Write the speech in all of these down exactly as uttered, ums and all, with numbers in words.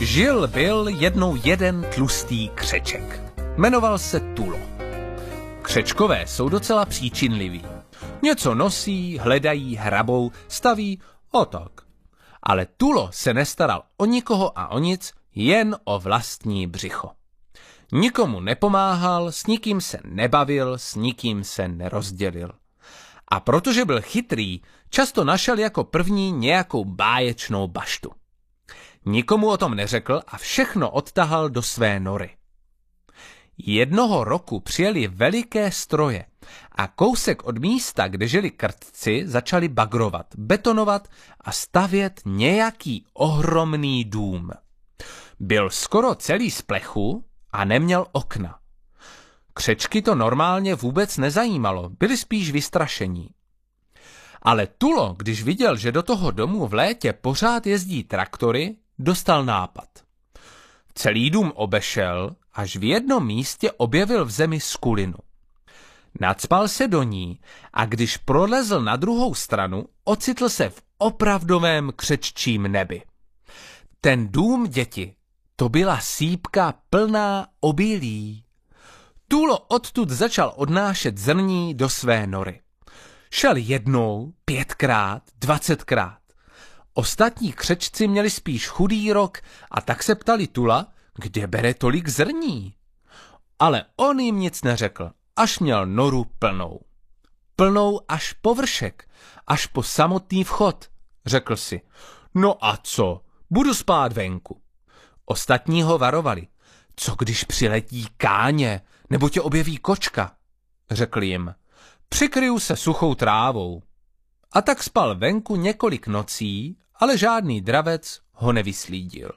Žil byl jednou jeden tlustý křeček. Jmenoval se Tulo. Křečkové jsou docela příčinliví. Něco nosí, hledají, hrabou, staví, o tak. Ale Tulo se nestaral o nikoho a o nic, jen o vlastní břicho. Nikomu nepomáhal, s nikým se nebavil, s nikým se nerozdělil. A protože byl chytrý, často našel jako první nějakou báječnou baštu. Nikomu o tom neřekl a všechno odtahal do své nory. Jednoho roku přijeli veliké stroje a kousek od místa, kde žili krtci, začali bagrovat, betonovat a stavět nějaký ohromný dům. Byl skoro celý z plechu a neměl okna. Křečky to normálně vůbec nezajímalo, byli spíš vystrašení. Ale Tulo, když viděl, že do toho domu v létě pořád jezdí traktory, dostal nápad. Celý dům obešel, až v jednom místě objevil v zemi skulinu. Nacpal se do ní a když prolezl na druhou stranu, ocitl se v opravdovém křeččím nebi. Ten dům, děti, to byla sýpka plná obilí. Tulo odtud začal odnášet zrní do své nory. Šel jednou, pětkrát, dvacetkrát. Ostatní křečci měli spíš chudý rok a tak se ptali Tula, kde bere tolik zrní. Ale on jim nic neřekl, až měl noru plnou. Plnou až po vršek, až po samotný vchod, řekl si. No a co, budu spát venku. Ostatní ho varovali. Co když přiletí káně, nebo tě objeví kočka, řekl jim. Přikryju se suchou trávou. A tak spal venku několik nocí, ale žádný dravec ho nevyslídil.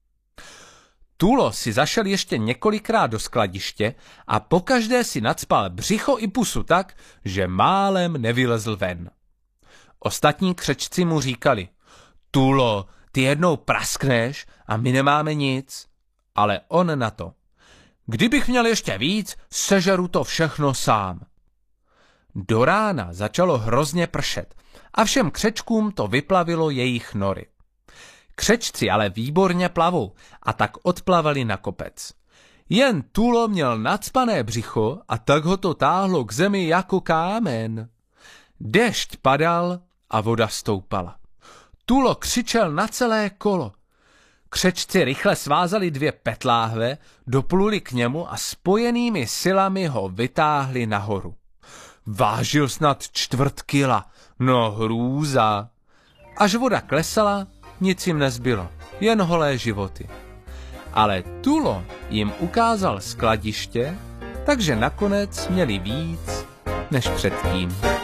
Tulo si zašel ještě několikrát do skladiště a pokaždé si nacpal břicho i pusu tak, že málem nevylezl ven. Ostatní křečci mu říkali, Tulo, ty jednou praskneš a my nemáme nic. Ale on na to. Kdybych měl ještě víc, sežeru to všechno sám. Do rána začalo hrozně pršet a všem křečkům to vyplavilo jejich nory. Křečci ale výborně plavou a tak odplavali na kopec. Jen Tulo měl nacpané břicho a tak ho to táhlo k zemi jako kámen. Dešť padal a voda stoupala. Tulo křičel na celé kolo. Křečci rychle svázali dvě petláhve, dopluli k němu a spojenými silami ho vytáhli nahoru. Vážil snad čtvrt kila, no hrůza. Až voda klesala, nic jim nezbylo, jen holé životy. Ale Tulo jim ukázal skladiště, takže nakonec měli víc než předtím.